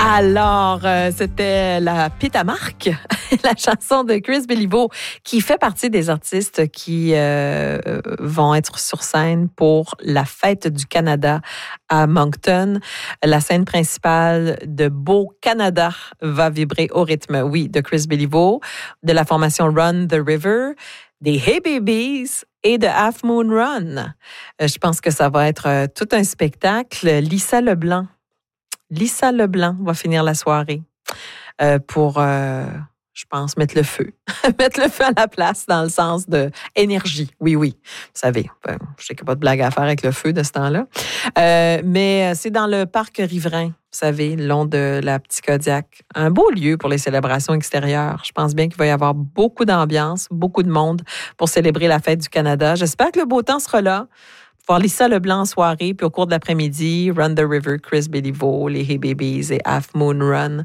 Alors, c'était la Pétamarque, la chanson de Chris Béliveau, qui fait partie des artistes qui vont être sur scène pour la Fête du Canada à Moncton. La scène principale de Beau Canada va vibrer au rythme, oui, de Chris Béliveau, de la formation Run the River, des Hey Babies et de Half Moon Run. Je pense que ça va être tout un spectacle. Lisa Leblanc va finir la soirée pour, je pense, mettre le feu. Mettre le feu à la place dans le sens de énergie. Oui. Vous savez, je sais qu'il n'y a pas de blague à faire avec le feu de ce temps-là. Mais c'est dans le parc riverain, vous savez, le long de la Petite Kodiak. Un beau lieu pour les célébrations extérieures. Je pense bien qu'il va y avoir beaucoup d'ambiance, beaucoup de monde pour célébrer la Fête du Canada. J'espère que le beau temps sera là. Voir Lisa Leblanc en soirée, puis au cours de l'après-midi, Run the River, Chris Béliveau, les Hey Babies et Half Moon Run.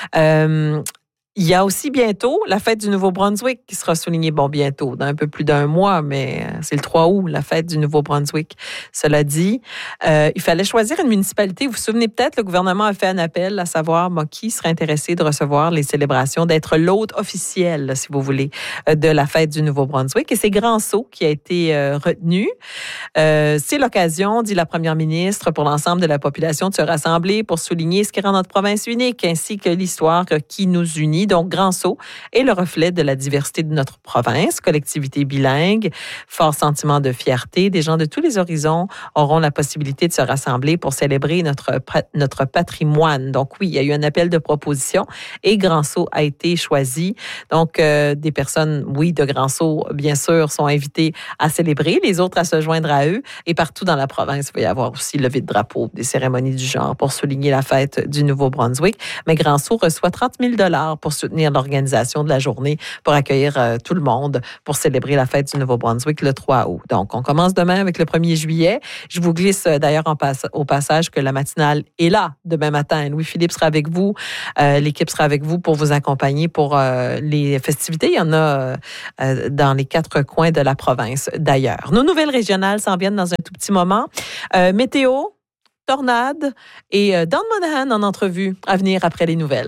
Il y a aussi bientôt la fête du Nouveau-Brunswick qui sera soulignée, bientôt, dans un peu plus d'un mois, mais c'est le 3 août, la fête du Nouveau-Brunswick. Cela dit, il fallait choisir une municipalité. Vous vous souvenez peut-être, le gouvernement a fait un appel à savoir qui serait intéressé de recevoir les célébrations, d'être l'hôte officiel, si vous voulez, de la fête du Nouveau-Brunswick. Et c'est Grand-Sault qui a été retenu. C'est l'occasion, dit la première ministre, pour l'ensemble de la population de se rassembler pour souligner ce qui rend notre province unique, ainsi que l'histoire qui nous unit. Donc, Grand-Sault est le reflet de la diversité de notre province, collectivité bilingue, fort sentiment de fierté. Des gens de tous les horizons auront la possibilité de se rassembler pour célébrer notre patrimoine. Donc, oui, il y a eu un appel de proposition et Grand-Sault a été choisi. Donc, des personnes, oui, de Grand-Sault, bien sûr, sont invitées à célébrer, les autres à se joindre à eux. Et partout dans la province, il va y avoir aussi levé de drapeau, des cérémonies du genre pour souligner la fête du Nouveau-Brunswick. Mais Grand-Sault reçoit 30 000 $ pour soutenir l'organisation de la journée, pour accueillir tout le monde, pour célébrer la fête du Nouveau-Brunswick le 3 août. Donc, on commence demain avec le 1er juillet. Je vous glisse d'ailleurs au passage que la matinale est là demain matin. Louis-Philippe sera avec vous. L'équipe sera avec vous pour vous accompagner pour les festivités. Il y en a dans les 4 coins de la province d'ailleurs. Nos nouvelles régionales s'en viennent dans un tout petit moment. Météo, tornade et Don Monahan en entrevue à venir après les nouvelles.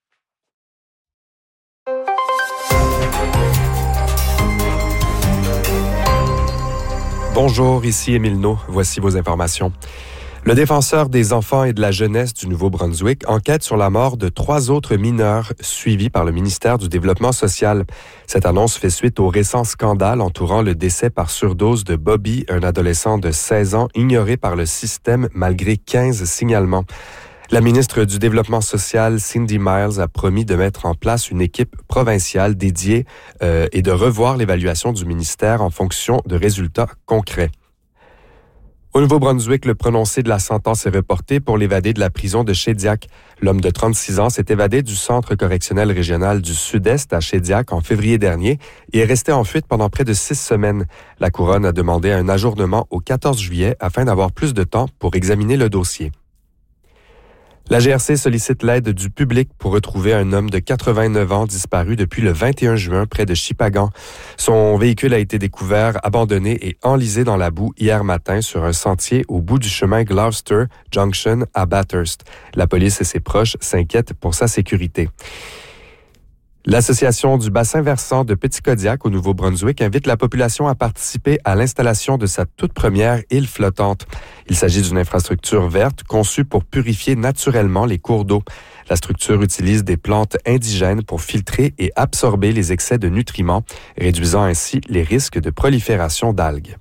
Bonjour, ici Émile Naud. Voici vos informations. Le défenseur des enfants et de la jeunesse du Nouveau-Brunswick enquête sur la mort de 3 autres mineurs suivis par le ministère du Développement social. Cette annonce fait suite au récent scandale entourant le décès par surdose de Bobby, un adolescent de 16 ans ignoré par le système malgré 15 signalements. La ministre du Développement social, Cindy Miles, a promis de mettre en place une équipe provinciale dédiée et de revoir l'évaluation du ministère en fonction de résultats concrets. Au Nouveau-Brunswick, le prononcé de la sentence est reporté pour l'évadé de la prison de Shediac. L'homme de 36 ans s'est évadé du centre correctionnel régional du Sud-Est à Shediac en février dernier et est resté en fuite pendant près de 6 semaines. La Couronne a demandé un ajournement au 14 juillet afin d'avoir plus de temps pour examiner le dossier. La GRC sollicite l'aide du public pour retrouver un homme de 89 ans disparu depuis le 21 juin près de Shippagan. Son véhicule a été découvert abandonné et enlisé dans la boue hier matin sur un sentier au bout du chemin Gloucester Junction à Bathurst. La police et ses proches s'inquiètent pour sa sécurité. L'Association du bassin versant de Petit-Kodiak au Nouveau-Brunswick invite la population à participer à l'installation de sa toute première île flottante. Il s'agit d'une infrastructure verte conçue pour purifier naturellement les cours d'eau. La structure utilise des plantes indigènes pour filtrer et absorber les excès de nutriments, réduisant ainsi les risques de prolifération d'algues.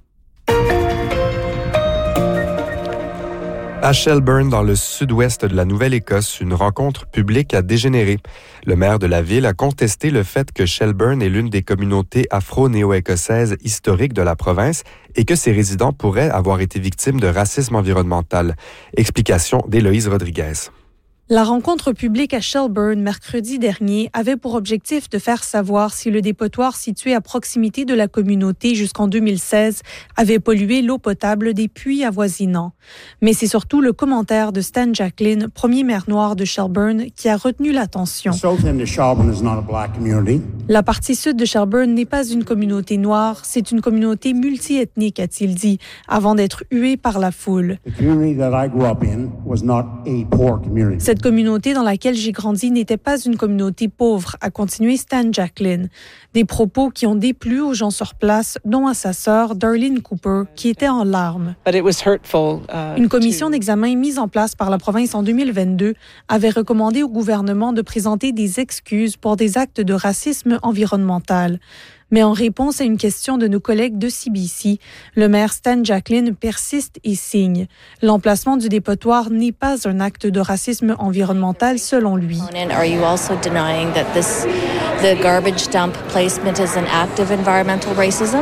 À Shelburne, dans le sud-ouest de la Nouvelle-Écosse, une rencontre publique a dégénéré. Le maire de la ville a contesté le fait que Shelburne est l'une des communautés afro-néo-écossaises historiques de la province et que ses résidents pourraient avoir été victimes de racisme environnemental. Explication d'Héloïse Rodriguez. La rencontre publique à Shelburne mercredi dernier avait pour objectif de faire savoir si le dépotoir situé à proximité de la communauté jusqu'en 2016 avait pollué l'eau potable des puits avoisinants. Mais c'est surtout le commentaire de Stan Jacklin, premier maire noir de Shelburne, qui a retenu l'attention. La partie sud de Shelburne n'est pas une communauté noire, c'est une communauté multiethnique, a-t-il dit, avant d'être hué par la foule. Cette Cette communauté dans laquelle j'ai grandi n'était pas une communauté pauvre, a continué Stan Jacklin. Des propos qui ont déplu aux gens sur place, dont à sa sœur, Darlene Cooper, qui était en larmes. Une commission d'examen mise en place par la province en 2022 avait recommandé au gouvernement de présenter des excuses pour des actes de racisme environnemental. Mais en réponse à une question de nos collègues de CBC, le maire Stan Jacklin persiste et signe. L'emplacement du dépotoir n'est pas un acte de racisme environnemental selon lui. Are you also denying that the garbage dump placement is an act of environmental racism?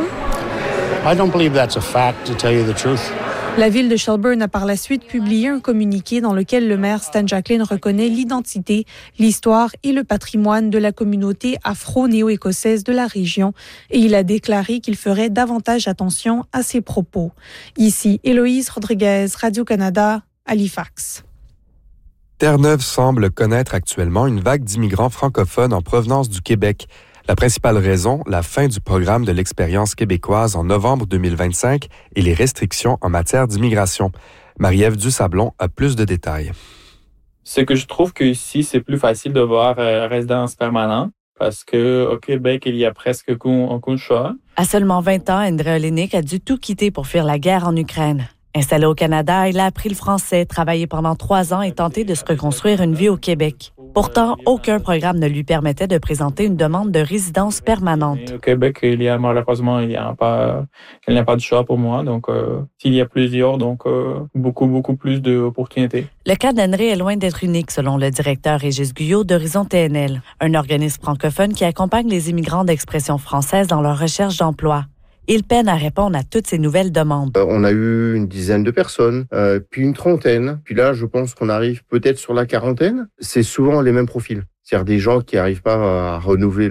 I don't believe that's a fact, to tell you the truth. La ville de Shelburne a par la suite publié un communiqué dans lequel le maire Stan Jacklin reconnaît l'identité, l'histoire et le patrimoine de la communauté afro-néo-écossaise de la région et il a déclaré qu'il ferait davantage attention à ses propos. Ici, Héloïse Rodriguez, Radio-Canada, Halifax. Terre-Neuve semble connaître actuellement une vague d'immigrants francophones en provenance du Québec. La principale raison, la fin du programme de l'expérience québécoise en novembre 2025 et les restrictions en matière d'immigration. Marie-Ève Dusablon a plus de détails. C'est que je trouve qu'ici, c'est plus facile de voir résidence permanente parce qu'au Québec, il y a presque aucun choix. À seulement 20 ans, André Olenek a dû tout quitter pour fuir la guerre en Ukraine. Installé au Canada, il a appris le français, travaillé pendant 3 ans et tenté de se reconstruire une vie au Québec. Pourtant, aucun programme ne lui permettait de présenter une demande de résidence permanente. Et au Québec, malheureusement, il n'y a pas de choix pour moi. Donc, s'il y a plusieurs, beaucoup plus d'opportunités. Le cas d'André est loin d'être unique, selon le directeur Régis Guyot d'Horizon TNL, un organisme francophone qui accompagne les immigrants d'expression française dans leur recherche d'emploi. Il peine à répondre à toutes ces nouvelles demandes. On a eu une dizaine de personnes, puis une trentaine. Puis là, je pense qu'on arrive peut-être sur la quarantaine. C'est souvent les mêmes profils. C'est-à-dire des gens qui n'arrivent pas à renouveler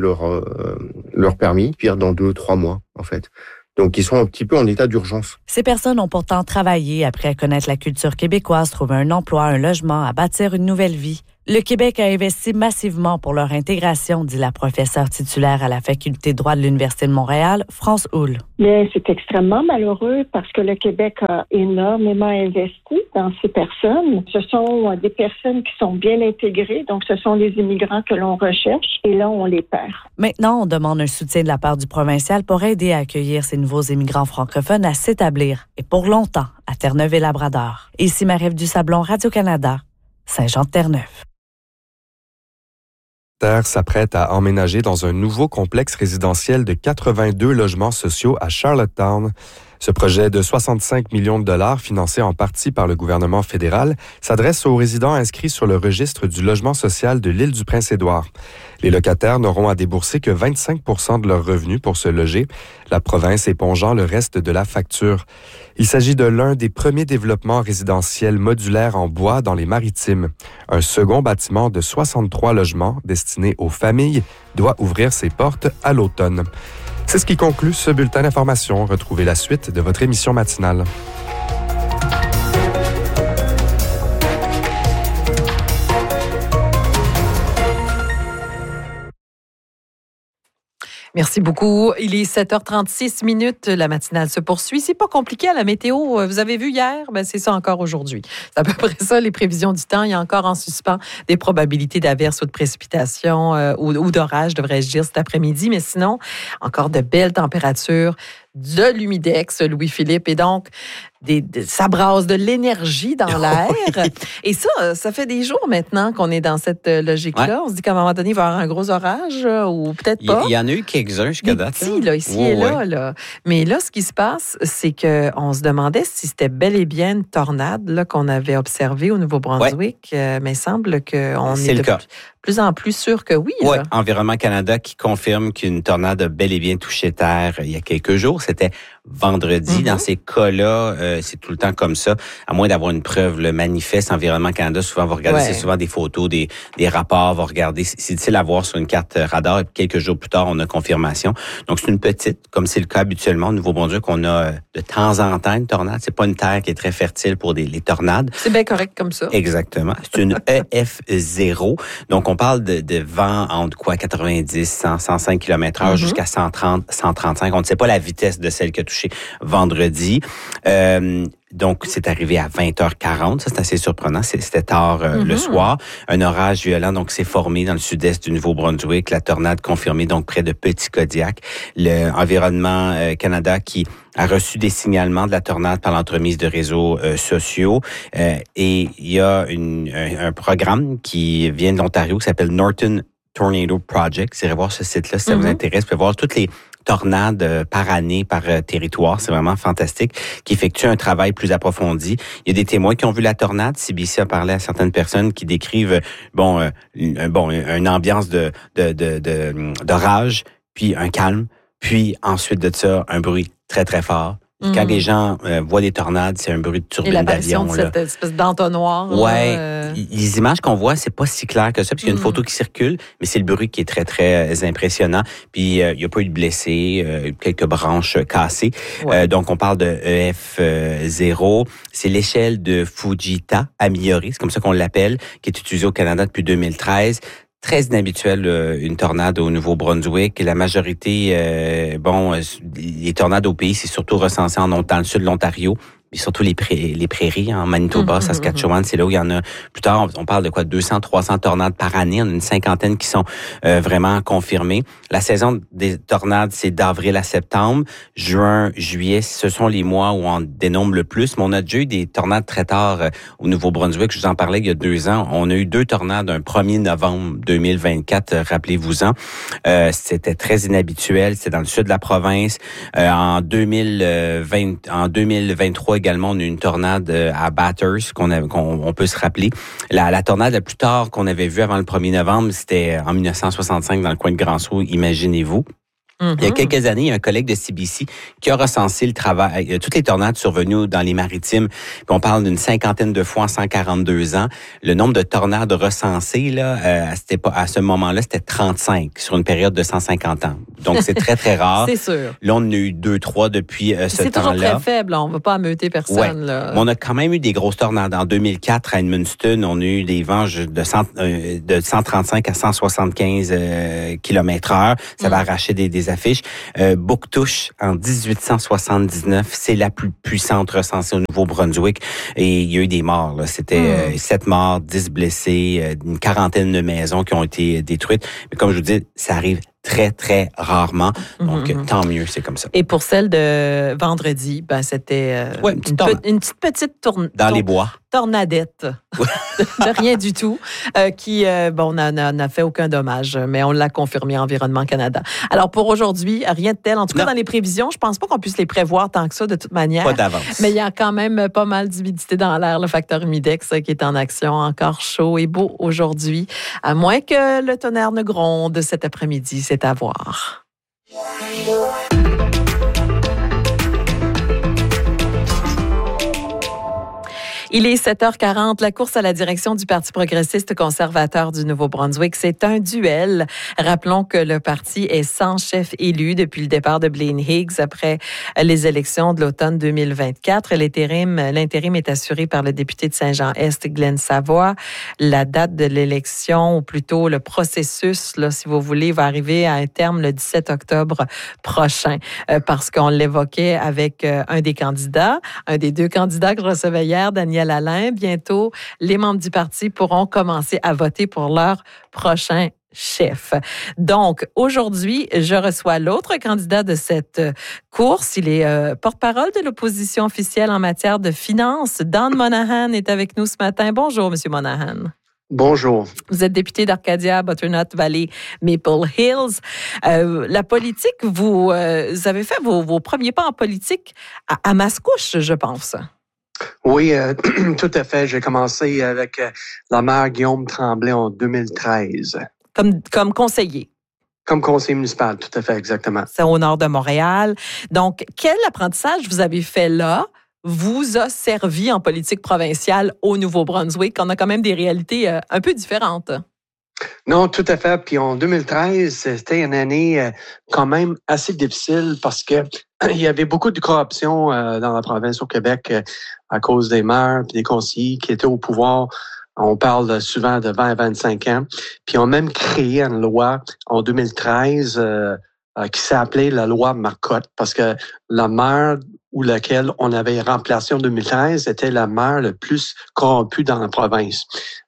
leur permis, pire dans 2-3 mois, en fait. Donc, ils sont un petit peu en état d'urgence. Ces personnes ont pourtant travaillé, appris à connaître la culture québécoise, trouvé un emploi, un logement, à bâtir une nouvelle vie. Le Québec a investi massivement pour leur intégration, dit la professeure titulaire à la Faculté de droit de l'Université de Montréal, France Houle. Mais c'est extrêmement malheureux parce que le Québec a énormément investi dans ces personnes. Ce sont des personnes qui sont bien intégrées, donc ce sont les immigrants que l'on recherche et là, on les perd. Maintenant, on demande un soutien de la part du provincial pour aider à accueillir ces nouveaux immigrants francophones à s'établir, et pour longtemps, à Terre-Neuve et Labrador. Ici Marie-Ève Dusablon, Radio-Canada, Saint-Jean-de-Terre-Neuve. Terre s'apprête à emménager dans un nouveau complexe résidentiel de 82 logements sociaux à Charlottetown. Ce projet de 65 millions de dollars, financé en partie par le gouvernement fédéral, s'adresse aux résidents inscrits sur le registre du logement social de l'île du Prince-Édouard. Les locataires n'auront à débourser que 25 % de leurs revenus pour se loger, la province épongeant le reste de la facture. Il s'agit de l'un des premiers développements résidentiels modulaires en bois dans les Maritimes. Un second bâtiment de 63 logements destiné aux familles doit ouvrir ses portes à l'automne. C'est ce qui conclut ce bulletin d'information. Retrouvez la suite de votre émission matinale. Merci beaucoup. Il est 7h36. La matinale se poursuit. C'est pas compliqué à la météo. Vous avez vu hier? C'est ça encore aujourd'hui. C'est à peu près ça, les prévisions du temps. Il y a encore en suspens des probabilités d'averses ou de précipitations ou d'orage, devrais-je dire, cet après-midi. Mais sinon, encore de belles températures, de l'humidex, Louis-Philippe. Et donc, ça brasse de l'énergie dans l'air. Oui. Et ça fait des jours maintenant qu'on est dans cette logique-là. Ouais. On se dit qu'à un moment donné, il va y avoir un gros orage ou peut-être pas. Il y en a eu quelques-uns jusqu'à date. Petits, là, ici et là. Mais là, ce qui se passe, c'est qu'on se demandait si c'était bel et bien une tornade là, qu'on avait observée au Nouveau-Brunswick. Ouais. Mais il semble qu'on est de plus en plus sûr que oui. Oui, Environnement Canada qui confirme qu'une tornade a bel et bien touché terre il y a quelques jours. C'était vendredi. Dans ces cas-là, c'est tout le temps comme ça. À moins d'avoir une preuve, le manifeste Environnement Canada, souvent, va regarder, c'est souvent des photos, des rapports, va regarder. C'est difficile à voir sur une carte radar. Et puis quelques jours plus tard, on a confirmation. Donc, c'est une petite, comme c'est le cas habituellement au Nouveau-Brunswick, on a de temps en temps une tornade. C'est pas une terre qui est très fertile pour les tornades. C'est bien correct comme ça. Exactement. C'est une EF0. Donc, on parle de vent entre 90, 100, 105 km/h jusqu'à 130, 135. On ne sait pas la vitesse de celle qui a touché touché vendredi. Donc, c'est arrivé à 20h40. Ça, c'est assez surprenant. C'était tard le soir. Un orage violent, donc, s'est formé dans le sud-est du Nouveau-Brunswick. La tornade confirmée, donc, près de Petit Kodiak. L'Environnement Canada qui a reçu des signalements de la tornade par l'entremise de réseaux sociaux. Et il y a un programme qui vient de l'Ontario qui s'appelle Norton Tornado Project. Vous irez voir ce site-là si ça vous intéresse. Vous pouvez voir toutes les tornades par année, par territoire. C'est vraiment fantastique. Qui effectue un travail plus approfondi. Il y a des témoins qui ont vu la tornade. CBC a parlé à certaines personnes qui décrivent une ambiance d'orage, puis un calme, puis ensuite de ça, un bruit très, très fort. Quand les gens voient des tornades, c'est un bruit de turbine d'avion. Et l'apparition de cette espèce d'entonnoir. Ouais. Les images qu'on voit, c'est pas si clair que ça, parce qu'il y a une photo qui circule, mais c'est le bruit qui est très, très impressionnant. Puis, il n'y a pas eu de blessés, quelques branches cassées. Ouais. Donc, on parle de EF0. C'est l'échelle de Fujita améliorée, c'est comme ça qu'on l'appelle, qui est utilisée au Canada depuis 2013. Très inhabituel, une tornade au Nouveau-Brunswick. La majorité, les tornades au pays, c'est surtout recensé dans le sud de l'Ontario. Et surtout les prairies, en Manitoba, Saskatchewan, c'est là où il y en a. Plus tard, on parle de 200, 300 tornades par année. On a une cinquantaine qui sont vraiment confirmées. La saison des tornades, c'est d'avril à septembre. Juin, juillet, ce sont les mois où on dénombre le plus. Mais on a déjà eu des tornades très tard au Nouveau-Brunswick. Je vous en parlais il y a 2 ans. On a eu 2 tornades un 1er novembre 2024, rappelez-vous-en. C'était très inhabituel. C'était dans le sud de la province. En 2023, également, on a eu une tornade à Bathurst qu'on peut se rappeler. La tornade la plus tard qu'on avait vue avant le 1er novembre, c'était en 1965 dans le coin de Grand-Sault, imaginez-vous. Il y a quelques années, il y a un collègue de CBC qui a recensé le travail, toutes les tornades survenues dans les maritimes. Puis on parle d'une cinquantaine de fois en 142 ans. Le nombre de tornades recensées, là, à ce moment-là, c'était 35 sur une période de 150 ans. Donc, c'est très, très rare. C'est sûr. Là, on en a eu 2-3 depuis ce temps-là. C'est toujours très faible. On ne va pas ameuter personne. Ouais. Là. Mais on a quand même eu des grosses tornades. En 2004, à Edmundston, on a eu des vents de 135 à 175 km/h. Ça va arracher des affiches. Bouctouche, en 1879, c'est la plus puissante recensée au Nouveau-Brunswick. Et il y a eu des morts. Là. C'était 7 morts, 10 blessés, une quarantaine de maisons qui ont été détruites. Mais comme je vous dis, ça arrive très, très rarement. Donc, tant mieux, c'est comme ça. Et pour celle de vendredi, c'était une petite tournade. Dans les bois. Tornadette. De rien du tout. Qui n'a fait aucun dommage, mais on l'a confirmé Environnement Canada. Alors, pour aujourd'hui, rien de tel. En tout cas, dans les prévisions, je pense pas qu'on puisse les prévoir tant que ça, de toute manière. Pas d'avance. Mais il y a quand même pas mal d'humidité dans l'air. Le facteur humidex qui est en action, encore chaud et beau aujourd'hui. À moins que le tonnerre ne gronde cet après-midi. C'est à voir. Il est 7h40. La course à la direction du Parti progressiste conservateur du Nouveau-Brunswick, c'est un duel. Rappelons que le parti est sans chef élu depuis le départ de Blaine Higgs après les élections de l'automne 2024. L'intérim est assuré par le député de Saint-Jean-Est, Glenn Savoie. La date de l'élection, ou plutôt le processus, là, si vous voulez, va arriver à un terme le 17 octobre prochain. Parce qu'on l'évoquait avec un des deux candidats que je recevais hier, Daniel Alain. Bientôt, les membres du parti pourront commencer à voter pour leur prochain chef. Donc, aujourd'hui, je reçois l'autre candidat de cette course. Il est porte-parole de l'opposition officielle en matière de finances. Don Monahan est avec nous ce matin. Bonjour, Monsieur Monahan. Bonjour. Vous êtes député d'Arcadia, Butternut Valley, Maple Hills. La politique, vous avez fait vos premiers pas en politique à Mascouche, je pense. Oui, tout à fait. J'ai commencé avec la maire Guillaume Tremblay en 2013. Comme conseiller? Comme conseiller municipal, tout à fait, exactement. C'est au nord de Montréal. Donc, quel apprentissage vous avez fait là vous a servi en politique provinciale au Nouveau-Brunswick? On a quand même des réalités un peu différentes. Non, tout à fait. Puis en 2013, c'était une année quand même assez difficile parce que il y avait beaucoup de corruption dans la province au Québec à cause des maires et des conseillers qui étaient au pouvoir. On parle souvent de 20 à 25 ans. Puis on a même créé une loi en 2013 qui s'est appelée la loi Marcotte, parce que la maire ou laquelle on avait remplacé en 2013 était la maire le plus corrompue dans la province.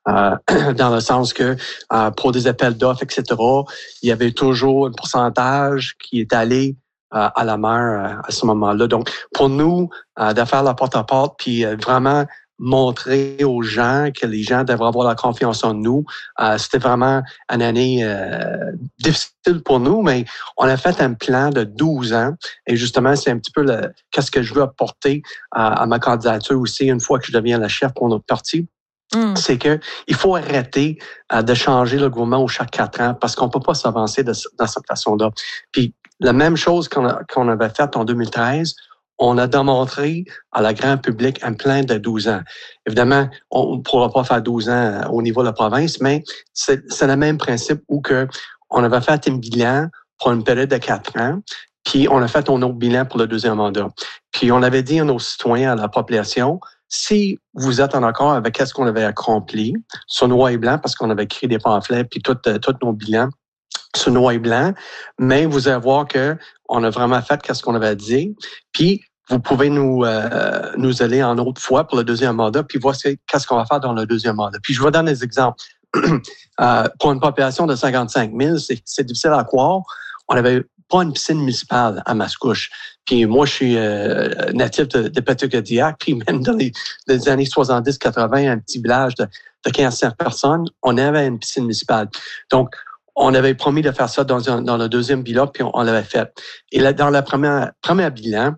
Dans le sens que pour des appels d'offres, etc., il y avait toujours un pourcentage qui est allé à la maire à ce moment-là. Donc, pour nous, de faire la porte-à-porte, puis vraiment montrer aux gens que les gens devraient avoir la confiance en nous. C'était vraiment une année difficile pour nous, mais on a fait un plan de 12 ans. Et justement, c'est un petit peu qu'est-ce que je veux apporter à ma candidature aussi une fois que je deviens la chef pour notre parti. C'est que il faut arrêter de changer le gouvernement chaque 4 ans parce qu'on peut pas s'avancer dans cette façon-là. Puis la même chose qu'on avait fait en 2013, on a démontré à la grand public un plan de 12 ans. Évidemment, on ne pourra pas faire 12 ans au niveau de la province, mais c'est le même principe où on avait fait un bilan pour une période de 4 ans, puis on a fait un autre bilan pour le deuxième mandat. Puis on avait dit à nos citoyens, à la population, si vous êtes en accord avec ce qu'on avait accompli sur noir et blanc, parce qu'on avait créé des pamphlets puis tous nos bilans sur noir et blanc, mais vous allez voir que on a vraiment fait ce qu'on avait dit, puis vous pouvez nous aller en autre fois pour le deuxième mandat, puis voir qu'est-ce qu'on va faire dans le deuxième mandat. Puis je vous donne des exemples. Pour une population de 55 000, c'est difficile à croire. On n'avait pas une piscine municipale à Mascouche. Puis moi, je suis natif de Petite-Cadillac, puis même dans les années 70-80, un petit village de 1500 personnes, on avait une piscine municipale. Donc, on avait promis de faire ça dans le deuxième bilan, puis on l'avait fait. Et là, dans le premier bilan,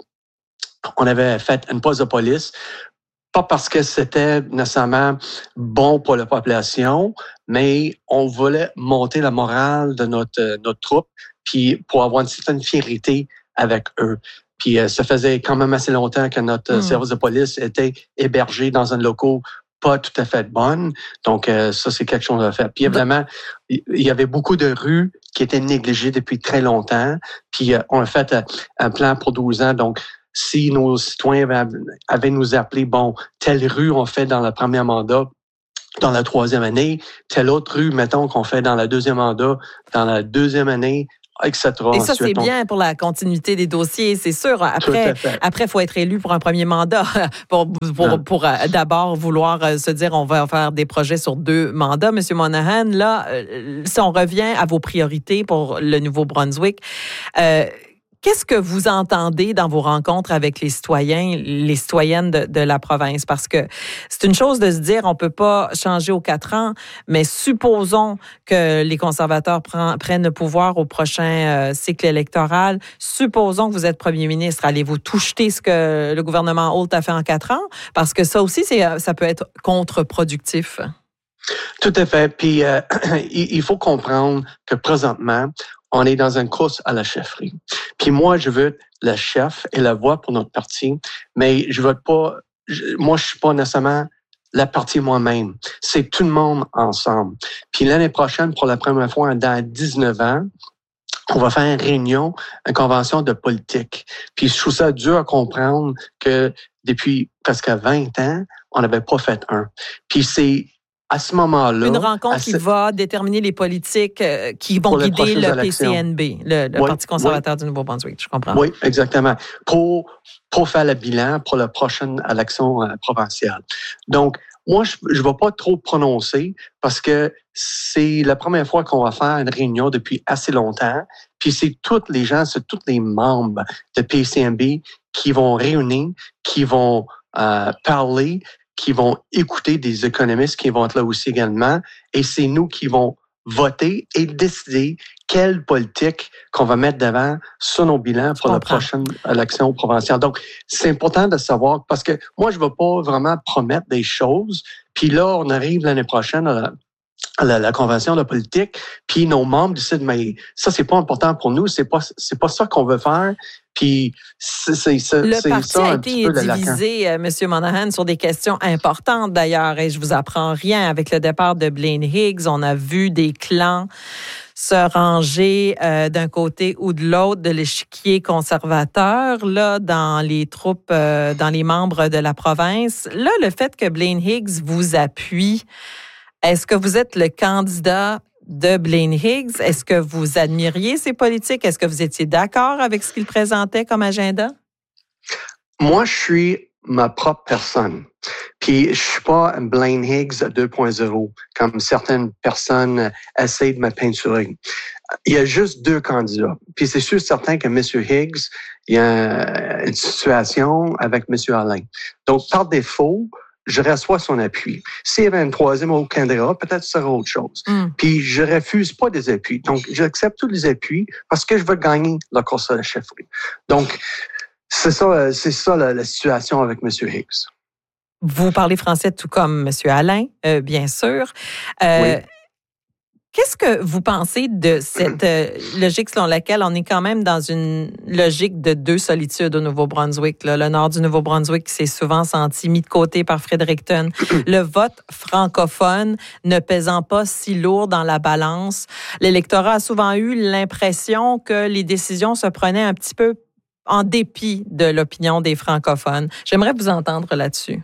on avait fait une poste de police, pas parce que c'était nécessairement bon pour la population, mais on voulait monter la morale de notre troupe, puis pour avoir une certaine fierté avec eux. Puis ça faisait quand même assez longtemps que notre service de police était hébergé dans un local pas tout à fait bonne. Donc, ça, c'est quelque chose à faire. Puis, évidemment, il y avait beaucoup de rues qui étaient négligées depuis très longtemps. Puis, on a fait un plan pour 12 ans. Donc, si nos citoyens avaient nous appelé, bon, telle rue on fait dans le premier mandat, dans la troisième année, telle autre rue, mettons, qu'on fait dans la deuxième mandat, dans la deuxième année, etc. Et ça, c'est bien pour la continuité des dossiers, c'est sûr. Après, il faut être élu pour un premier mandat pour d'abord vouloir se dire on va faire des projets sur 2 mandats. Monsieur Monahan, là, si on revient à vos priorités pour le Nouveau-Brunswick, qu'est-ce que vous entendez dans vos rencontres avec les citoyens, les citoyennes de la province? Parce que c'est une chose de se dire, on peut pas changer aux 4 ans, mais supposons que les conservateurs prennent le pouvoir au prochain cycle électoral. Supposons que vous êtes premier ministre. Allez-vous tout jeter ce que le gouvernement Holt a fait en 4 ans? Parce que ça aussi, ça peut être contre-productif. Tout à fait. Puis, il faut comprendre que présentement, on est dans une course à la chefferie. Puis moi, je veux être le chef et la voix pour notre parti, mais je veux pas. Moi, je suis pas nécessairement la partie moi-même. C'est tout le monde ensemble. Puis l'année prochaine, pour la première fois dans 19 ans, on va faire une réunion, une convention de politique. Puis je trouve ça dur à comprendre que depuis presque 20 ans, on n'avait pas fait un. Puis c'est à ce moment-là... Une rencontre qui va déterminer les politiques qui vont guider le PCNB, le Parti conservateur du Nouveau-Brunswick, je comprends. Oui, exactement. Pour faire le bilan pour la prochaine élection provinciale. Donc, moi, je ne vais pas trop prononcer parce que c'est la première fois qu'on va faire une réunion depuis assez longtemps. Puis c'est tous les gens, c'est tous les membres de PCNB qui vont réunir, qui vont parler, qui vont écouter des économistes qui vont être là aussi également. Et c'est nous qui vont voter et décider quelle politique qu'on va mettre devant sur nos bilans pour la prochaine élection provinciale. Donc, c'est important de savoir, parce que moi, je ne vais pas vraiment promettre des choses. Puis là, on arrive l'année prochaine à la convention de politique, puis nos membres décident, mais ça, c'est pas important pour nous, c'est pas ça qu'on veut faire. Puis le parti a été divisé, M. Monahan, sur des questions importantes d'ailleurs, et je vous apprends rien. Avec le départ de Blaine Higgs, on a vu des clans se ranger d'un côté ou de l'autre de l'échiquier conservateur, là, dans les troupes, dans les membres de la province. Là, le fait que Blaine Higgs vous appuie, est-ce que vous êtes le candidat de Blaine Higgs. Est-ce que vous admiriez ses politiques? Est-ce que vous étiez d'accord avec ce qu'il présentait comme agenda? Moi, je suis ma propre personne. Puis, je suis pas Blaine Higgs 2.0, comme certaines personnes essayent de me peinturer. Il y a juste 2 candidats. Puis, c'est sûr certain que M. Higgs, il y a une situation avec M. Alain. Donc, par défaut, je reçois son appui. S'il y avait une 3e au candidat, peut-être ce serait autre chose. Puis, je refuse pas des appuis. Donc, j'accepte tous les appuis parce que je veux gagner la course à la chefferie. Donc, c'est ça la situation avec M. Higgs. Vous parlez français tout comme M. Alain, bien sûr. Oui. Qu'est-ce que vous pensez de cette logique selon laquelle on est quand même dans une logique de 2 solitudes au Nouveau-Brunswick? Là? Le nord du Nouveau-Brunswick qui s'est souvent senti mis de côté par Fredericton. Le vote francophone ne pesant pas si lourd dans la balance. L'électorat a souvent eu l'impression que les décisions se prenaient un petit peu en dépit de l'opinion des francophones. J'aimerais vous entendre là-dessus.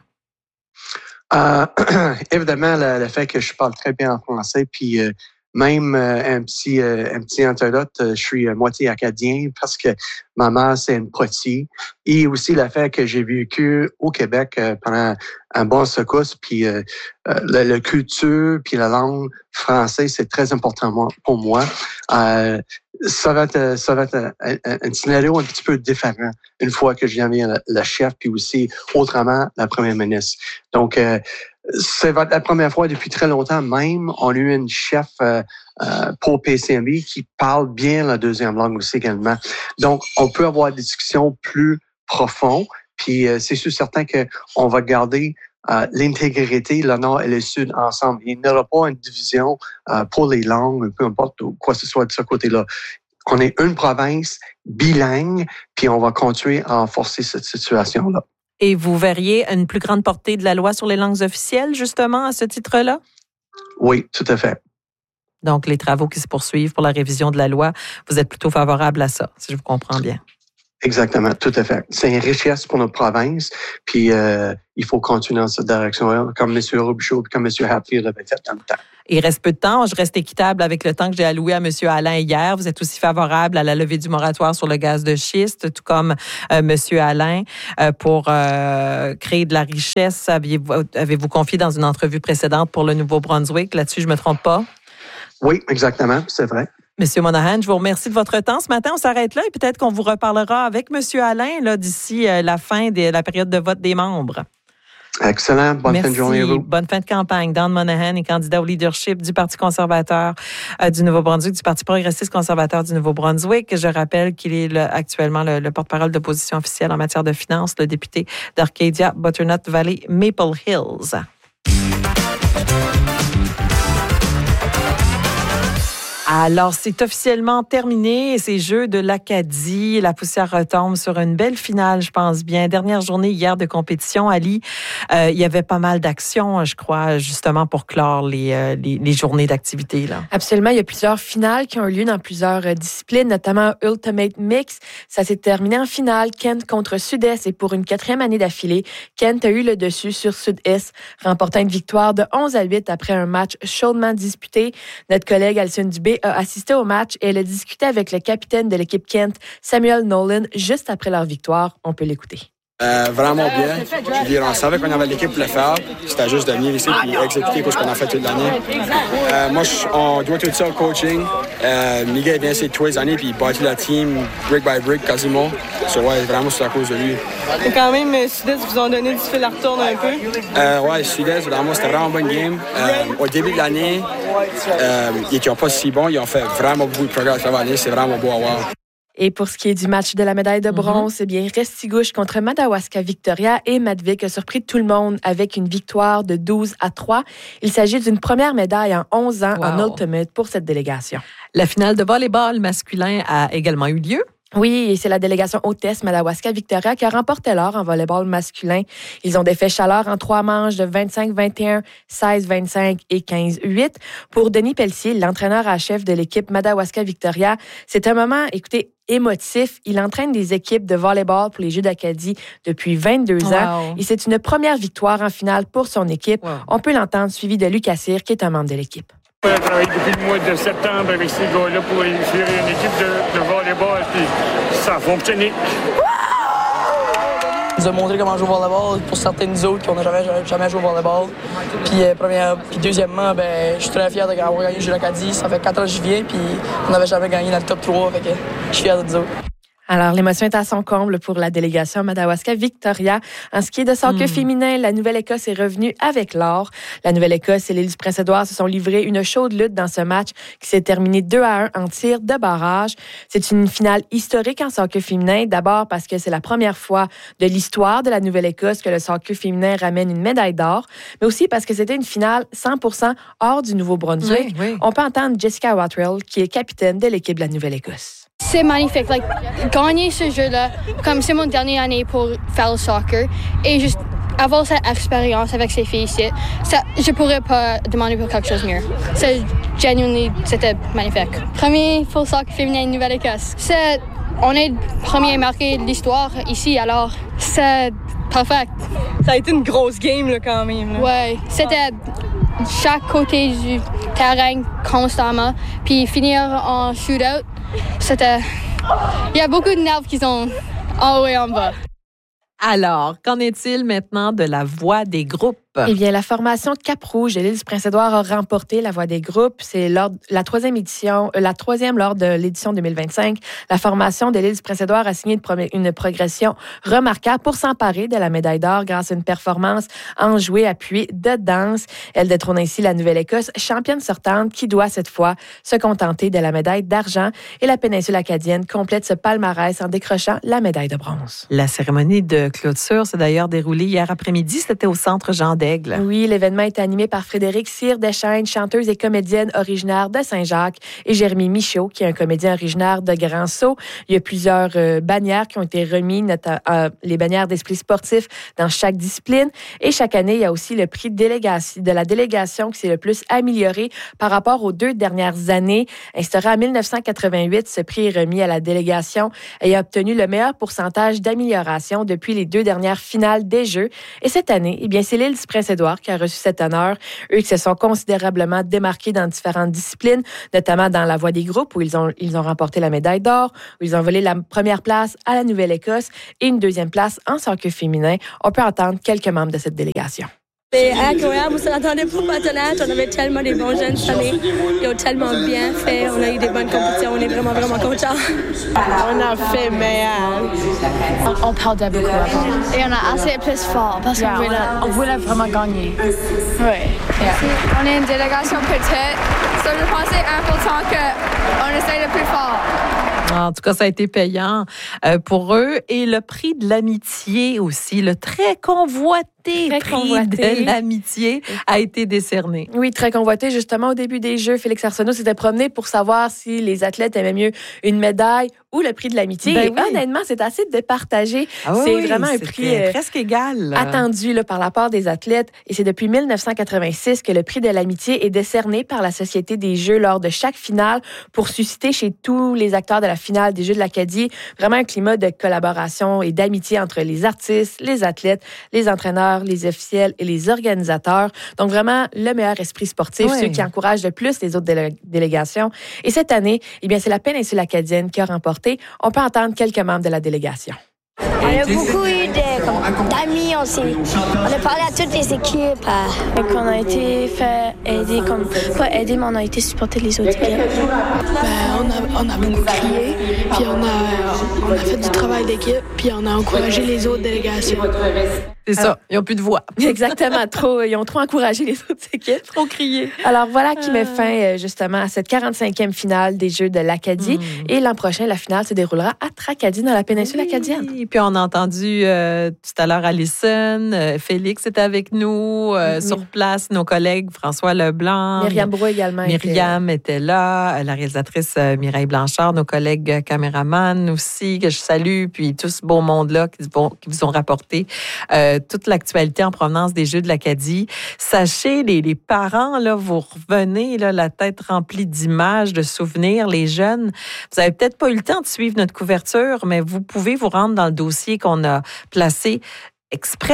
Évidemment, le fait que je parle très bien en français, puis même un petit anecdote, je suis moitié acadien parce que ma mère, c'est une potier. Et aussi le fait que j'ai vécu au Québec pendant un bon secousse, puis la culture, puis la langue française, c'est très important pour moi. Ça va être un scénario un petit peu différent une fois que je deviens la chef, puis aussi autrement la première ministre. Donc, ça va être la première fois depuis très longtemps même, on a eu une chef pour PCMB qui parle bien la 2e langue aussi également. Donc, on peut avoir des discussions plus profondes, puis c'est sûr certain qu'on va garder l'intégrité, le Nord et le Sud ensemble. Il n'y aura pas une division pour les langues, peu importe quoi que ce soit de ce côté-là. On est une province bilingue, puis on va continuer à renforcer cette situation-là. Et vous verriez une plus grande portée de la loi sur les langues officielles, justement, à ce titre-là? Oui, tout à fait. Donc, les travaux qui se poursuivent pour la révision de la loi, vous êtes plutôt favorable à ça, si je vous comprends bien. Exactement, tout à fait. C'est une richesse pour notre province, puis il faut continuer dans cette direction-là, comme M. Robichaud et comme M. Hatfield avait fait dans le temps. Il reste peu de temps. Je reste équitable avec le temps que j'ai alloué à M. Alain hier. Vous êtes aussi favorable à la levée du moratoire sur le gaz de schiste, tout comme M. Alain, pour créer de la richesse. Avez-vous confié dans une entrevue précédente pour le Nouveau-Brunswick? Là-dessus, je ne me trompe pas? Oui, exactement, c'est vrai. Monsieur Monahan, je vous remercie de votre temps. Ce matin, on s'arrête là et peut-être qu'on vous reparlera avec M. Alain là, d'ici la fin de la période de vote des membres. Excellent. Bonne fin de journée à vous. Bonne fin de campagne. Don Monahan est candidat au leadership du Parti conservateur du Nouveau-Brunswick, du Parti progressiste conservateur du Nouveau-Brunswick. Je rappelle qu'il est actuellement le porte-parole d'opposition officielle en matière de finances, le député d'Arcadia, Butternut Valley, Maple Hills. Alors, c'est officiellement terminé, ces Jeux de l'Acadie. La poussière retombe sur une belle finale, je pense bien. Dernière journée hier de compétition, Ali. Il y avait pas mal d'actions, je crois, justement pour clore les journées d'activité, là. Absolument. Il y a plusieurs finales qui ont eu lieu dans plusieurs disciplines, notamment Ultimate Mix. Ça s'est terminé en finale. Kent contre Sud-Est et pour une 4e année d'affilée, Kent a eu le dessus sur Sud-Est, remportant une victoire de 11-8 après un match chaudement disputé. Notre collègue Alison Dubé a assisté au match et elle a discuté avec le capitaine de l'équipe Kent, Samuel Nolan, juste après leur victoire. On peut l'écouter. Vraiment bien. Je veux dire, on savait qu'on avait l'équipe pour le faire. C'était juste de venir ici et exécuter ce qu'on a fait toute l'année. Moi, on doit tout ça au coaching. Miguel vient ici tous les années puis il bâtit la team brick by brick quasiment. Ouais, vraiment, c'est à cause de lui. Et quand même, Sud-Est vous ont donné du fil à retordre un peu. Ouais, Sud-Est, vraiment, c'était vraiment une bonne game. Au début de l'année, ils n'étaient pas si bons. Ils ont fait vraiment beaucoup de progrès à travers l'année. C'est vraiment beau à voir. Et pour ce qui est du match de la médaille de bronze, eh bien, Restigouche contre Madawaska Victoria et Matvik a surpris tout le monde avec une victoire de 12-3. Il s'agit d'une première médaille en 11 ans en Ultimate pour cette délégation. La finale de volleyball masculin a également eu lieu. Oui, et c'est la délégation hôtesse Madawaska Victoria qui a remporté l'or en volleyball masculin. Ils ont défait Chaleur en 3 manches de 25-21, 16-25 et 15-8. Pour Denis Pelletier, l'entraîneur en chef de l'équipe Madawaska Victoria, c'est un moment, écoutez, émotif. Il entraîne des équipes de volleyball pour les Jeux d'Acadie depuis 22 ans. Et c'est une première victoire en finale pour son équipe. On peut l'entendre suivi de Lucas Cyr, qui est un membre de l'équipe. On a travaillé depuis le mois de septembre avec ces gars-là pour faire une équipe de volleyball, puis ça a fonctionné. Ils nous ont montré comment jouer au volleyball pour certains nous autres qui n'ont jamais joué au volleyball. Puis deuxièmement, je suis très fier d'avoir gagné chez l'Acadie. Ça fait 4 ans que je viens, puis on n'avait jamais gagné dans le top 3. Fait que je suis fier de nous autres. Alors, l'émotion est à son comble pour la délégation Madawaska-Victoria. En ce qui est de soccer féminin, la Nouvelle-Écosse est revenue avec l'or. La Nouvelle-Écosse et l'île du Prince-Édouard se sont livrés une chaude lutte dans ce match qui s'est terminé 2-1 en tir de barrage. C'est une finale historique en soccer féminin. D'abord parce que c'est la première fois de l'histoire de la Nouvelle-Écosse que le soccer féminin ramène une médaille d'or, mais aussi parce que c'était une finale 100% hors du Nouveau-Brunswick. Oui. On peut entendre Jessica Watrell, qui est capitaine de l'équipe de la Nouvelle-Écosse. C'est magnifique. Gagner ce jeu-là, comme c'est mon dernière année pour faire le soccer, et juste avoir cette expérience avec ces filles ici, je pourrais pas demander pour quelque chose de mieux. C'était magnifique. Premier full soccer féminin de Nouvelle-Écosse. On est le premier marqué de l'histoire ici, alors c'est parfait. Ça a été une grosse game là, quand même. Là. Ouais, c'était chaque côté du terrain constamment, puis finir en shootout. Il y a beaucoup de nerfs qui sont en haut et en bas. Alors, qu'en est-il maintenant de la voix des groupes? Eh bien, la formation Cap-Rouge de l'île du Prince-Édouard a remporté la voix des groupes. C'est la troisième lors de l'édition 2025. La formation de l'île du Prince-Édouard a signé une progression remarquable pour s'emparer de la médaille d'or grâce à une performance enjouée, appuyée de danse. Elle détrône ainsi la Nouvelle-Écosse, championne sortante, qui doit cette fois se contenter de la médaille d'argent. Et la péninsule acadienne complète ce palmarès en décrochant la médaille de bronze. La cérémonie de clôture s'est d'ailleurs déroulée hier après-midi. C'était au centre Jean d'Aigle. Oui, l'événement est animé par Frédéric Cyr-Deschaines, chanteuse et comédienne originaire de Saint-Jacques, et Jérémy Michaud, qui est un comédien originaire de Grand-Sault. Il y a plusieurs bannières qui ont été remises, les bannières d'esprit sportif dans chaque discipline. Et chaque année, il y a aussi le prix de la délégation qui s'est le plus amélioré par rapport aux 2 dernières années. Instauré en 1988, ce prix est remis à la délégation ayant obtenu le meilleur pourcentage d'amélioration depuis les 2 dernières finales des Jeux. Et cette année, eh bien, c'est l'île du Prince-Édouard qui a reçu cet honneur. Eux qui se sont considérablement démarqués dans différentes disciplines, notamment dans la voie des groupes où ils ont remporté la médaille d'or, où ils ont volé la première place à la Nouvelle-Écosse et une 2e place en soccer féminin. On peut entendre quelques membres de cette délégation. C'est incroyable, on s'attendait pour partenaires. On avait tellement des bons jeunes cette année. Ils ont tellement bien fait. On a eu des bonnes compétitions. On est vraiment, vraiment contents. On a fait meilleur. On parle de beaucoup avant. Et on a assez plus fort parce qu'on voulait vraiment gagner. Oui. On est une délégation petite. Ça, je pense que c'est important qu'on essaye le plus fort. En tout cas, ça a été payant pour eux. Et le prix de l'amitié aussi, le très convoité prix de l'amitié a été décerné. Oui, très convoité. Justement, au début des Jeux, Félix Arsenault s'était promené pour savoir si les athlètes aimaient mieux une médaille ou le prix de l'amitié. Ben et honnêtement, c'est assez départagé. C'est vraiment un prix presque égal. Attendu par la part des athlètes. Et c'est depuis 1986 que le prix de l'amitié est décerné par la Société des Jeux lors de chaque finale pour susciter chez tous les acteurs de la finale des Jeux de l'Acadie vraiment un climat de collaboration et d'amitié entre les artistes, les athlètes, les entraîneurs, les officiels et les organisateurs. Donc vraiment le meilleur esprit sportif, ceux qui encouragent le plus les autres délégations. Et cette année, eh bien, c'est la péninsule acadienne qui a remporté. On peut entendre quelques membres de la délégation. On a beaucoup eu d'amis aussi. On a parlé à toutes les équipes. On a été fait aider, pas aider, mais on a été supporter les autres équipes. On a beaucoup crié, puis on a fait du travail d'équipe, puis on a encouragé les autres délégations. C'est ça, ils n'ont plus de voix. Exactement, ils ont trop encouragé les autres équipes. Trop crié. Alors voilà qui met fin justement à cette 45e finale des Jeux de l'Acadie. Et l'an prochain, la finale se déroulera à Tracadie, dans la péninsule acadienne. Et puis on a entendu tout à l'heure Alison, Félix est avec nous, sur place, nos collègues François Leblanc. Myriam Brouet également. Myriam était là, la réalisatrice Mireille Blanchard, nos collègues caméramans aussi, que je salue, puis tout ce beau monde-là qui vous ont rapporté toute l'actualité en provenance des Jeux de l'Acadie. Sachez, les parents, là, vous revenez là, la tête remplie d'images, de souvenirs. Les jeunes, vous n'avez peut-être pas eu le temps de suivre notre couverture, mais vous pouvez vous rendre dans le dossier qu'on a placé exprès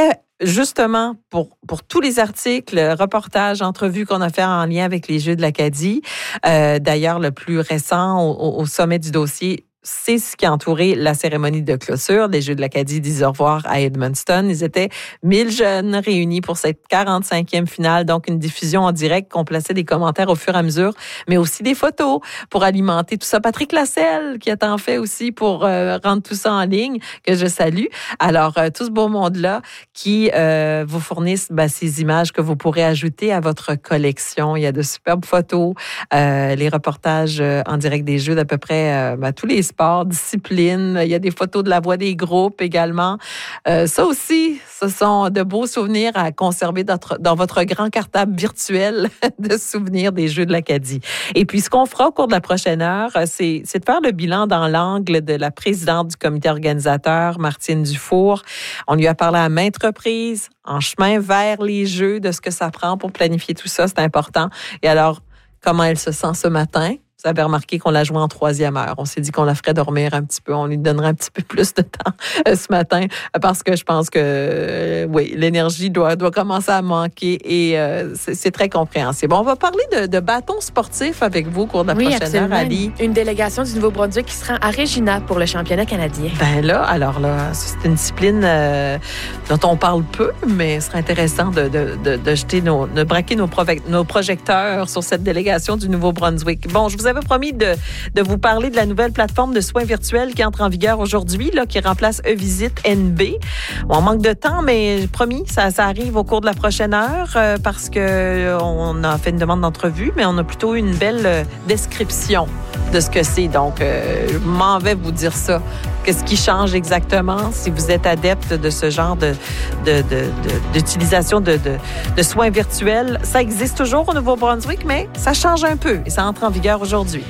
justement, pour tous les articles, reportages, entrevues qu'on a fait en lien avec les Jeux de l'Acadie, d'ailleurs, le plus récent au sommet du dossier, c'est ce qui a entouré la cérémonie de clôture des Jeux de l'Acadie disent au revoir à Edmundston. Ils étaient 1000 jeunes réunis pour cette 45e finale, donc une diffusion en direct qu'on plaçait des commentaires au fur et à mesure, mais aussi des photos pour alimenter tout ça. Patrick Lasselle, qui a tant fait aussi pour rendre tout ça en ligne, que je salue. Alors, tout ce beau monde-là qui vous fournissent ces images que vous pourrez ajouter à votre collection. Il y a de superbes photos, les reportages en direct des Jeux d'à peu près tous les sports, disciplines. Il y a des photos de la voix des groupes également. Ça aussi, ce sont de beaux souvenirs à conserver dans votre grand cartable virtuel de souvenirs des Jeux de l'Acadie. Et puis, ce qu'on fera au cours de la prochaine heure, c'est de faire le bilan dans l'angle de la présidente du comité organisateur, Martine Dufour. On lui a parlé à maintes reprises, en chemin vers les Jeux, de ce que ça prend pour planifier tout ça. C'est important. Et alors, comment elle se sent ce matin? Vous avez remarqué qu'on l'a joué en 3e heure. On s'est dit qu'on la ferait dormir un petit peu. On lui donnerait un petit peu plus de temps ce matin parce que je pense que, oui, l'énergie doit commencer à manquer et c'est très compréhensible. On va parler de bâtons sportifs avec vous au cours de la prochaine heure, Ali. Une délégation du Nouveau-Brunswick qui se rend à Regina pour le championnat canadien. Alors là, c'est une discipline dont on parle peu, mais ce serait intéressant de jeter de braquer nos projecteurs sur cette délégation du Nouveau-Brunswick. Bon, je vous avais promis de vous parler de la nouvelle plateforme de soins virtuels qui entre en vigueur aujourd'hui, qui remplace eVisite NB. On manque de temps, mais promis, ça arrive au cours de la prochaine heure parce qu'on a fait une demande d'entrevue, mais on a plutôt une belle description de ce que c'est. Donc, je m'en vais vous dire ça. Qu'est-ce qui change exactement si vous êtes adepte de ce genre d'utilisation de soins virtuels? Ça existe toujours au Nouveau-Brunswick, mais ça change un peu et ça entre en vigueur aujourd'hui.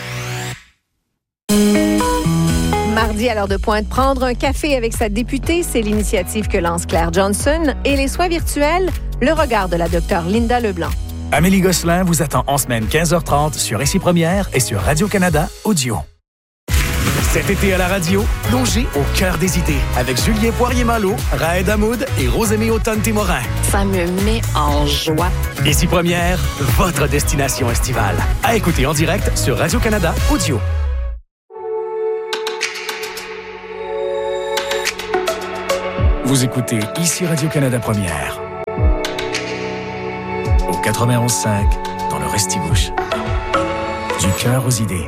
Mardi, à l'heure de pointe, prendre un café avec sa députée, c'est l'initiative que lance Claire Johnson. Et les soins virtuels, le regard de la docteure Linda Leblanc. Amélie Gosselin vous attend en semaine 15h30 sur Ici Première et sur Radio-Canada Audio. Cet été à la radio, plongez au cœur des idées avec Julien Poirier-Malo, Raed Hamoud et Rosémie Automne-Témorin. Ça me met en joie. Ici Première, votre destination estivale. À écouter en direct sur Radio-Canada Audio. Vous écoutez Ici Radio-Canada Première. Au 91.5, dans le Restigouche. Du cœur aux idées.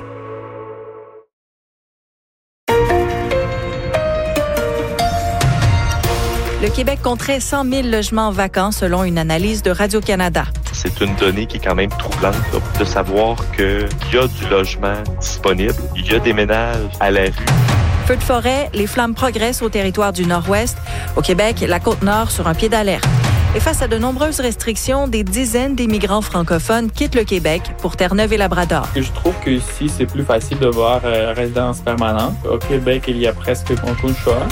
Le Québec compterait 100 000 logements vacants selon une analyse de Radio-Canada. C'est une donnée qui est quand même troublante de savoir qu'il y a du logement disponible, il y a des ménages à la rue. Feux de forêt, les flammes progressent au territoire du Nord-Ouest. Au Québec, la Côte-Nord sur un pied d'alerte. Et face à de nombreuses restrictions, des dizaines d'immigrants francophones quittent le Québec pour Terre-Neuve et Labrador. Je trouve qu'ici, c'est plus facile de voir résidence permanente. Au Québec, il y a presque beaucoup de choix.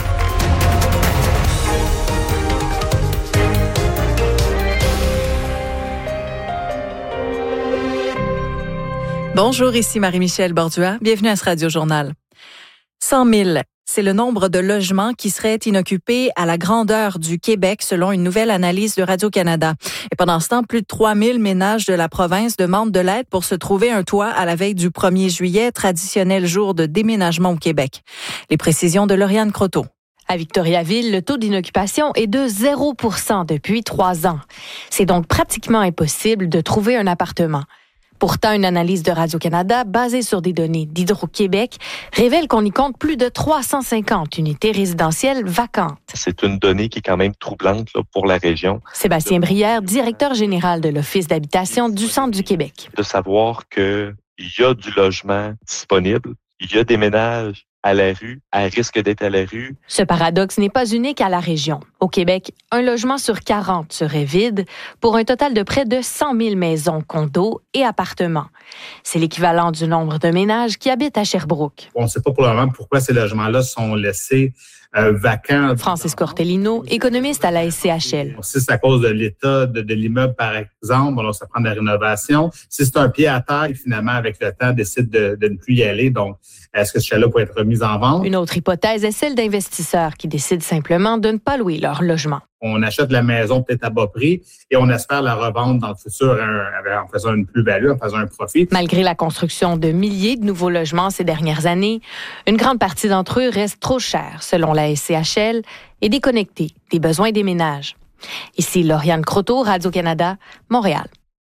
Bonjour, ici Marie-Michel Bordua. Bienvenue à ce Radio-Journal. 100 000, c'est le nombre de logements qui seraient inoccupés à la grandeur du Québec selon une nouvelle analyse de Radio-Canada. Et pendant ce temps, plus de 3 000 ménages de la province demandent de l'aide pour se trouver un toit à la veille du 1er juillet, traditionnel jour de déménagement au Québec. Les précisions de Lauriane Croteau. À Victoriaville, le taux d'inoccupation est de 0 % depuis 3 ans. C'est donc pratiquement impossible de trouver un appartement. Pourtant, une analyse de Radio-Canada basée sur des données d'Hydro-Québec révèle qu'on y compte plus de 350 unités résidentielles vacantes. C'est une donnée qui est quand même troublante pour la région. Sébastien Brière, directeur général de l'Office d'habitation du Centre du Québec. De savoir qu'il y a du logement disponible, il y a des ménages à la rue, à risque d'être à la rue. Ce paradoxe n'est pas unique à la région. Au Québec, un logement sur 40 serait vide pour un total de près de 100 000 maisons, condos et appartements. C'est l'équivalent du nombre de ménages qui habitent à Sherbrooke. On ne sait pas pour le moment pourquoi ces logements-là sont laissés vacants. Francis Cortellino, économiste à la SCHL. Si c'est à cause de l'état de l'immeuble, par exemple, alors ça prend de la rénovation. Si c'est un pied à terre, finalement, avec le temps, décide de ne plus y aller. Donc, est-ce que ce chalet peut être remis en vente? Une autre hypothèse est celle d'investisseurs qui décident simplement de ne pas louer leur logement. On achète la maison peut-être à bas prix et on espère la revendre dans le futur en faisant une plus-value, en faisant un profit. Malgré la construction de milliers de nouveaux logements ces dernières années, une grande partie d'entre eux restent trop chers, selon la SCHL, et déconnectés des besoins des ménages. Ici Lauriane Croteau, Radio-Canada, Montréal.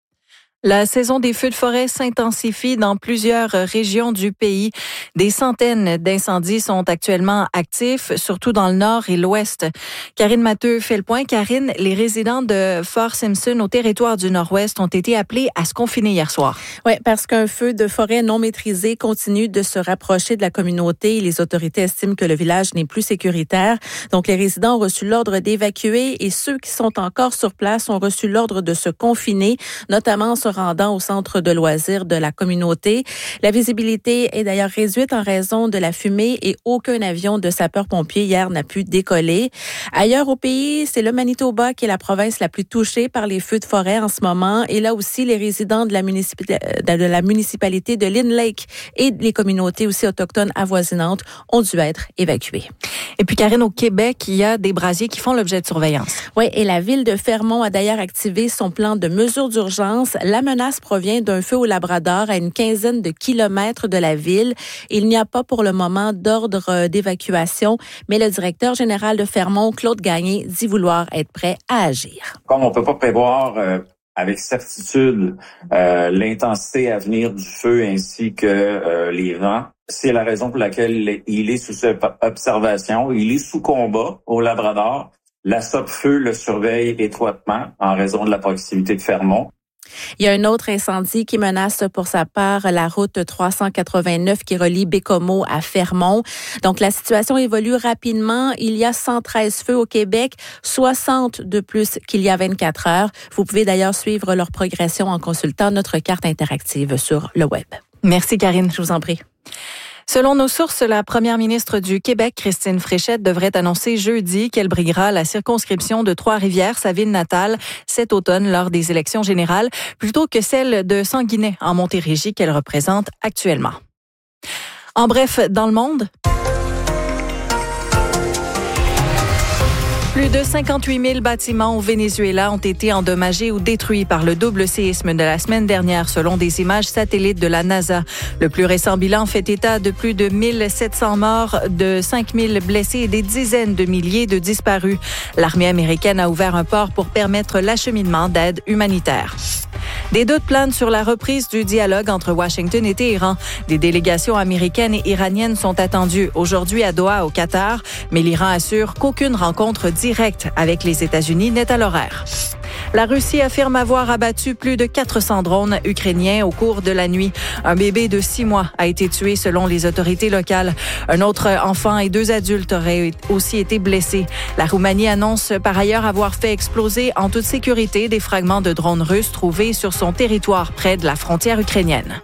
La saison des feux de forêt s'intensifie dans plusieurs régions du pays. Des centaines d'incendies sont actuellement actifs, surtout dans le nord et l'ouest. Karine Matteux fait le point. Karine, les résidents de Fort Simpson au territoire du nord-ouest ont été appelés à se confiner hier soir. Oui, parce qu'un feu de forêt non maîtrisé continue de se rapprocher de la communauté. Les autorités estiment que le village n'est plus sécuritaire. Donc, les résidents ont reçu l'ordre d'évacuer et ceux qui sont encore sur place ont reçu l'ordre de se confiner, notamment se rendant au centre de loisirs de la communauté. La visibilité est d'ailleurs réduite en raison de la fumée et aucun avion de sapeurs-pompiers hier n'a pu décoller. Ailleurs au pays, c'est le Manitoba qui est la province la plus touchée par les feux de forêt en ce moment. Et là aussi, les résidents de la municipalité de Lynn Lake et les communautés aussi autochtones avoisinantes ont dû être évacuées. Et puis, Karine, au Québec, il y a des brasiers qui font l'objet de surveillance. Oui, et la ville de Fermont a d'ailleurs activé son plan de mesures d'urgence. La menace provient d'un feu au Labrador à une quinzaine de kilomètres de la ville. Il n'y a pas pour le moment d'ordre d'évacuation, mais le directeur général de Fermont, Claude Gagné, dit vouloir être prêt à agir. Comme on ne peut pas prévoir avec certitude l'intensité à venir du feu ainsi que les vents, c'est la raison pour laquelle il est sous observation. Il est sous combat au Labrador. La SOPFEU le surveille étroitement en raison de la proximité de Fermont. Il y a un autre incendie qui menace pour sa part la route 389 qui relie Bécomo à Fermont. Donc, la situation évolue rapidement. Il y a 113 feux au Québec, 60 de plus qu'il y a 24 heures. Vous pouvez d'ailleurs suivre leur progression en consultant notre carte interactive sur le web. Merci, Karine. Je vous en prie. Selon nos sources, la première ministre du Québec, Christine Fréchette, devrait annoncer jeudi qu'elle briguera la circonscription de Trois-Rivières, sa ville natale, cet automne lors des élections générales, plutôt que celle de Sanguinet en Montérégie qu'elle représente actuellement. En bref, dans le monde, plus de 58 000 bâtiments au Venezuela ont été endommagés ou détruits par le double séisme de la semaine dernière, selon des images satellites de la NASA. Le plus récent bilan fait état de plus de 1700 morts, de 5 000 blessés et des dizaines de milliers de disparus. L'armée américaine a ouvert un port pour permettre l'acheminement d'aide humanitaire. Des doutes planent sur la reprise du dialogue entre Washington et Téhéran. Des délégations américaines et iraniennes sont attendues aujourd'hui à Doha, au Qatar, mais l'Iran assure qu'aucune rencontre directe avec les États-Unis n'est à l'horaire. La Russie affirme avoir abattu plus de 400 drones ukrainiens au cours de la nuit. Un bébé de 6 mois a été tué selon les autorités locales. Un autre enfant et 2 adultes auraient aussi été blessés. La Roumanie annonce par ailleurs avoir fait exploser en toute sécurité des fragments de drones russes trouvés sur son territoire près de la frontière ukrainienne.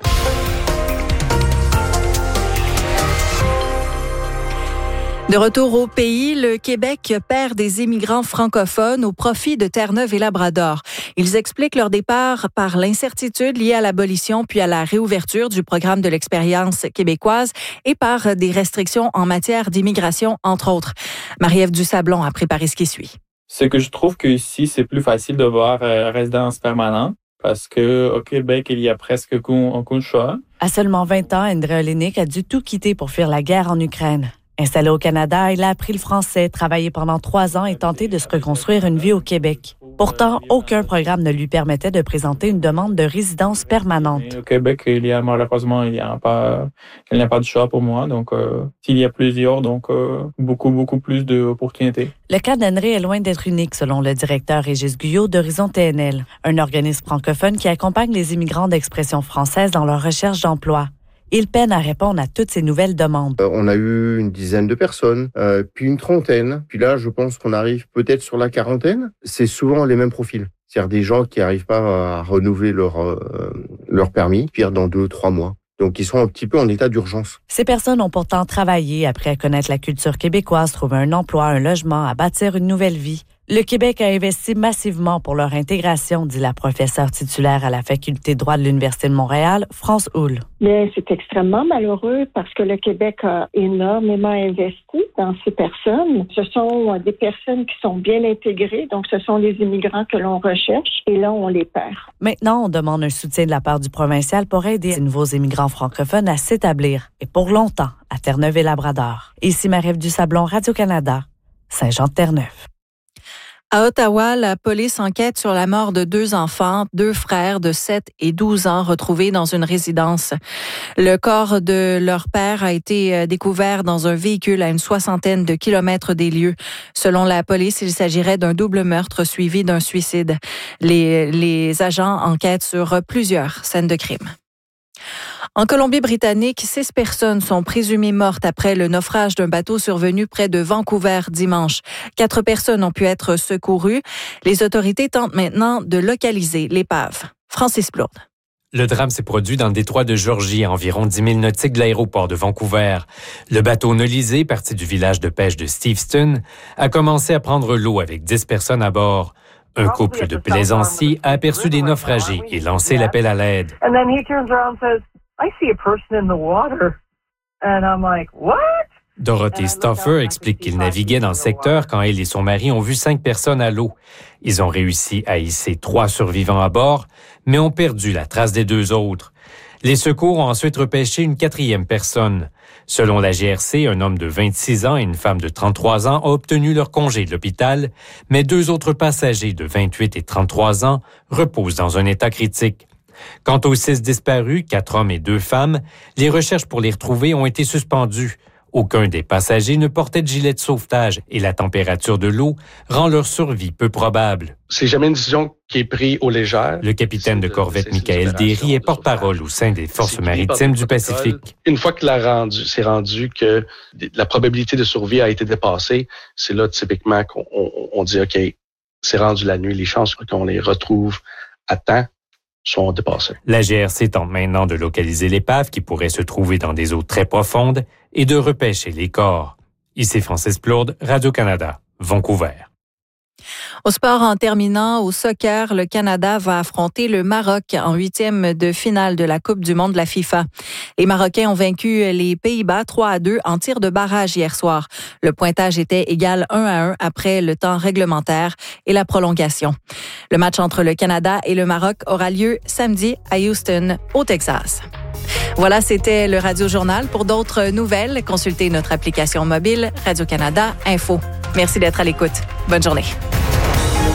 De retour au pays, le Québec perd des immigrants francophones au profit de Terre-Neuve et Labrador. Ils expliquent leur départ par l'incertitude liée à l'abolition puis à la réouverture du programme de l'expérience québécoise et par des restrictions en matière d'immigration, entre autres. Marie-Ève Dusablon a préparé ce qui suit. C'est que je trouve qu'ici, c'est plus facile de voir résidence permanente parce qu'au Québec, il y a presque aucun choix. À seulement 20 ans, André Olenek a dû tout quitter pour fuir la guerre en Ukraine. Installé au Canada, il a appris le français, travaillé pendant 3 ans et tenté de se reconstruire une vie au Québec. Pourtant, aucun programme ne lui permettait de présenter une demande de résidence permanente. Au Québec, malheureusement, il n'y a pas de choix pour moi. Donc, s'il y a plusieurs, beaucoup plus d'opportunités. Le cas d'André est loin d'être unique, selon le directeur Régis Guyot d'Horizon TNL, un organisme francophone qui accompagne les immigrants d'expression française dans leur recherche d'emploi. Il peine à répondre à toutes ces nouvelles demandes. On a eu une dizaine de personnes, puis une trentaine. Puis là, je pense qu'on arrive peut-être sur la quarantaine. C'est souvent les mêmes profils. C'est-à-dire des gens qui n'arrivent pas à renouveler leur permis, pire dans 2-3 mois. Donc, ils sont un petit peu en état d'urgence. Ces personnes ont pourtant travaillé après connaître la culture québécoise, trouver un emploi, un logement, à bâtir une nouvelle vie. Le Québec a investi massivement pour leur intégration, dit la professeure titulaire à la Faculté de droit de l'Université de Montréal, France Houle. Mais c'est extrêmement malheureux parce que le Québec a énormément investi dans ces personnes. Ce sont des personnes qui sont bien intégrées, donc ce sont les immigrants que l'on recherche et là, on les perd. Maintenant, on demande un soutien de la part du provincial pour aider ces nouveaux immigrants francophones à s'établir et pour longtemps à Terre-Neuve et Labrador. Ici Marie-Ève Dusablon, Radio-Canada, Saint-Jean-de-Terre-Neuve. À Ottawa, la police enquête sur la mort de 2 enfants, 2 frères de 7 et 12 ans retrouvés dans une résidence. Le corps de leur père a été découvert dans un véhicule à une 60aine de kilomètres des lieux. Selon la police, il s'agirait d'un double meurtre suivi d'un suicide. Les agents enquêtent sur plusieurs scènes de crime. En Colombie-Britannique, 6 personnes sont présumées mortes après le naufrage d'un bateau survenu près de Vancouver dimanche. 4 personnes ont pu être secourues. Les autorités tentent maintenant de localiser l'épave. Francis Plourde. Le drame s'est produit dans le détroit de Georgie, à environ 10 000 nautiques de l'aéroport de Vancouver. Le bateau Nolisé, parti du village de pêche de Steveston, a commencé à prendre l'eau avec 10 personnes à bord. Un couple de plaisanciers a aperçu des naufragés et lancé l'appel à l'aide. Dorothée Stauffer explique qu'il naviguait dans le secteur quand elle et son mari ont vu 5 personnes à l'eau. Ils ont réussi à hisser 3 survivants à bord, mais ont perdu la trace des 2 autres. Les secours ont ensuite repêché une 4e personne. Selon la GRC, un homme de 26 ans et une femme de 33 ans ont obtenu leur congé de l'hôpital, mais 2 autres passagers de 28 et 33 ans reposent dans un état critique. Quant aux 6 disparus, 4 hommes et 2 femmes, les recherches pour les retrouver ont été suspendues. Aucun des passagers ne portait de gilet de sauvetage et la température de l'eau rend leur survie peu probable. C'est jamais une décision qui est prise aux légères. Le capitaine de corvette Michael Derry est porte-parole au sein des Forces maritimes du Pacifique. Une fois que c'est rendu que la probabilité de survie a été dépassée, c'est là typiquement qu'on dit OK, c'est rendu la nuit, les chances qu'on les retrouve à temps sont dépassées. La GRC tente maintenant de localiser l'épave qui pourrait se trouver dans des eaux très profondes et de repêcher les corps. Ici Francis Plourde, Radio-Canada, Vancouver. Au sport, en terminant, au soccer, le Canada va affronter le Maroc en 8e de finale de la Coupe du monde de la FIFA. Les Marocains ont vaincu les Pays-Bas 3-2 en tir de barrage hier soir. Le pointage était égal 1-1 après le temps réglementaire et la prolongation. Le match entre le Canada et le Maroc aura lieu samedi à Houston, au Texas. Voilà, c'était le Radio Journal. Pour d'autres nouvelles, consultez notre application mobile Radio-Canada Info. Merci d'être à l'écoute. Bonne journée.